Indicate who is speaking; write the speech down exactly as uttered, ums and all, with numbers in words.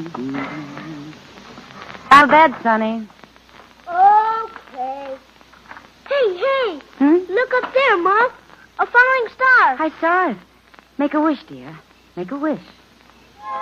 Speaker 1: Out of bed, Sonny.
Speaker 2: Okay. Hey, hey.
Speaker 1: Hmm?
Speaker 2: Look up there, Mom. A falling star.
Speaker 1: I saw it. Make a wish, dear. Make a wish.